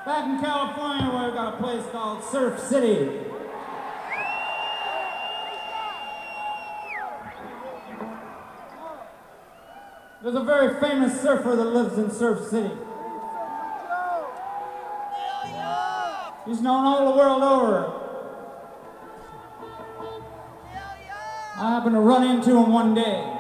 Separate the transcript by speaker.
Speaker 1: Back in California, where we got a place called Surf City. There's a very famous surfer that lives in Surf City. He's known all the world over. I happened to run into him one day.